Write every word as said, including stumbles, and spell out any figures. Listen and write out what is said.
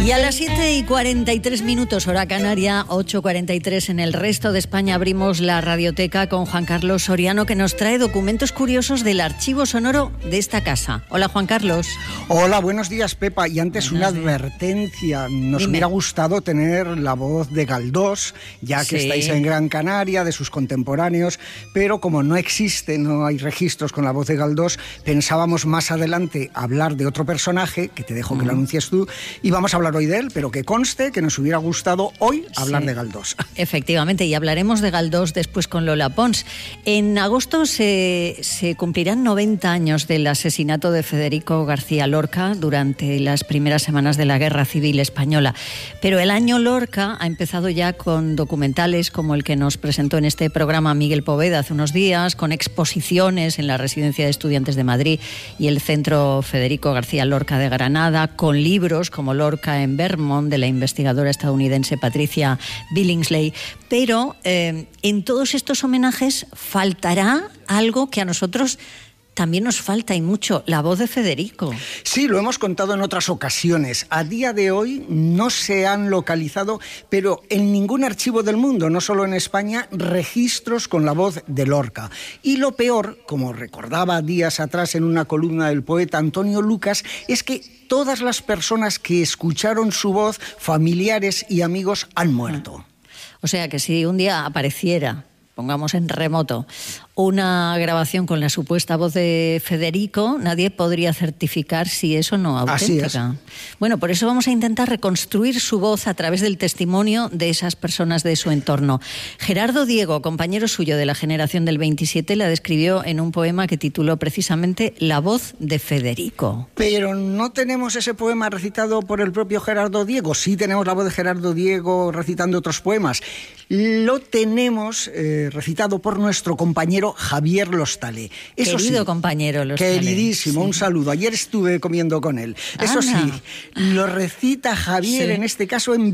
Y a las siete y cuarenta y tres minutos, hora canaria, ocho cuarenta y tres en el resto de España, abrimos la radioteca con Juan Carlos Soriano, que nos trae documentos curiosos del archivo sonoro de esta casa. Hola, Juan Carlos. Hola, buenos días, Pepa. Y antes Buenos una días. advertencia. Nos Dime. hubiera gustado tener la voz de Galdós, ya que Sí. estáis en Gran Canaria, de sus contemporáneos, pero como no existe, no hay registros con la voz de Galdós, pensábamos más adelante hablar de otro personaje, que te dejo que lo anuncies tú, y vamos a hablar hoy de él, pero que conste que nos hubiera gustado hoy hablar Sí. de Galdós. Efectivamente, y hablaremos de Galdós después con Lola Pons. En agosto se, se cumplirán noventa años del asesinato de Federico García Lorca durante las primeras semanas de la Guerra Civil Española. Pero el año Lorca ha empezado ya con documentales como el que nos presentó en este programa Miguel Poveda hace unos días, con exposiciones en la Residencia de Estudiantes de Madrid y el Centro Federico García Lorca de Granada, con libros como Lorca en Vermont, de la investigadora estadounidense Patricia Billingsley. Pero eh, en todos estos homenajes faltará algo que a nosotros también nos falta y mucho: la voz de Federico. Sí, lo hemos contado en otras ocasiones. A día de hoy no se han localizado, pero en ningún archivo del mundo, no solo en España, registros con la voz de Lorca. Y lo peor, como recordaba días atrás en una columna del poeta Antonio Lucas, es que todas las personas que escucharon su voz, familiares y amigos, han muerto. O sea que si un día apareciera, pongamos en remoto, una grabación con la supuesta voz de Federico, nadie podría certificar si es o no auténtica. Así es. Bueno, por eso vamos a intentar reconstruir su voz a través del testimonio de esas personas de su entorno. Gerardo Diego, compañero suyo de la generación del veintisiete, la describió en un poema que tituló precisamente La voz de Federico. Pero no tenemos ese poema recitado por el propio Gerardo Diego. Sí tenemos la voz de Gerardo Diego recitando otros poemas. Lo tenemos eh, recitado por nuestro compañero Javier Lostale. Eso Querido sí, compañero Lostale. Queridísimo, Sí. Un saludo. Ayer estuve comiendo con él. Eso Anda. sí, lo recita Javier, Sí. en este caso en